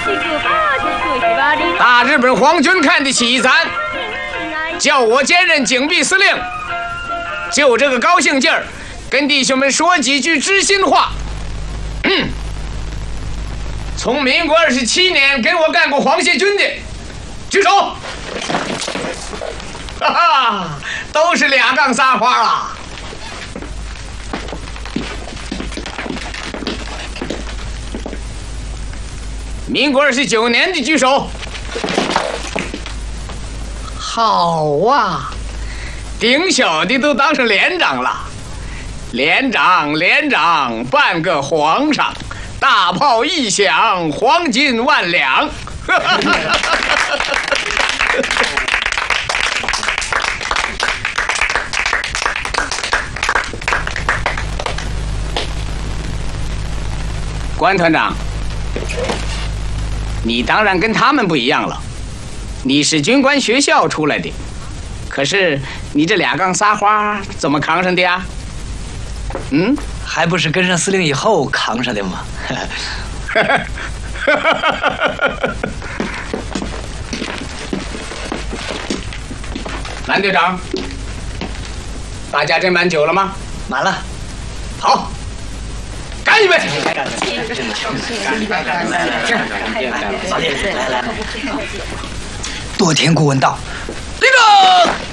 大日本皇军看得起咱，叫我兼任警备司令，就这个高兴劲儿，跟弟兄们说几句知心话。从民国27年跟我干过皇协军的，举手。哈哈，都是2杠3花啊！民国29年的举手。好啊，顶小的都当上连长了，连长，半个皇上，大炮一响，黄金万两。关团长，你当然跟他们不一样了，你是军官学校出来的，可是你这2杠3花怎么扛上的呀？ 还不是跟上司令以后扛上的吗？ 蓝队长，大家斟满酒了吗？ 满了。 好，干一杯！ 多田顾问到，立正。